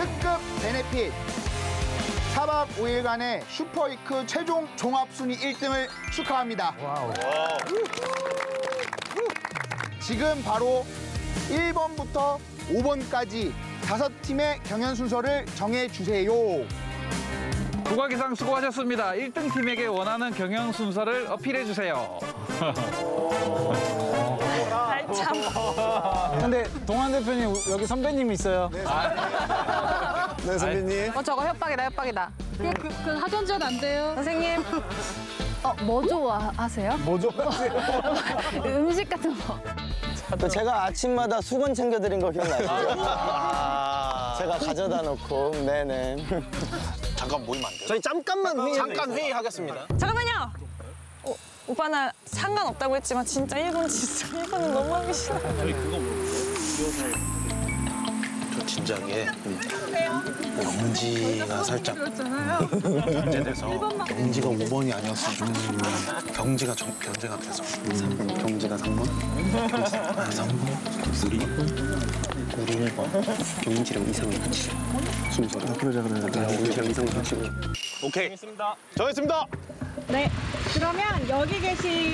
특급 베네핏 4박 5일간의 슈퍼위크 최종 종합순위 1등을 축하합니다. 와우. 지금 바로 1번부터 5번까지 5팀의 경연 순서를 정해주세요. 국악이상 수고하셨습니다. 1등 팀에게 원하는 경영 순서를 어필해 주세요. 참. 근데 동환 대표님 여기 선배님 있어요. 네, 선배님. 저거 협박이다, 협박이다. 그 사전전 안 돼요. 선생님. 뭐 좋아하세요? 뭐 좋아하세요? 음식 같은 거. 제가 아침마다 수건 챙겨드린 거 기억나시죠? 제가 가져다 놓고, 네네. 잠깐 모이면 안 돼요? 저희 잠깐만 회의. 잠깐 회의하겠습니다. 잠깐만요. 오빠 나 상관없다고 했지만 진짜 1번 진짜 1번은 너무 하기 싫어. 저 진작에 경지가 살짝 문제돼서 경지가 5번이 아니었으면 경지가 견제가 돼서 3번 경지가 3번 3번 우리 1번 경지랑 이상을 붙이자 순서로 그러자 경지랑 이상을 붙이고 오케이 정했습니다. 네, 그러면 여기 계신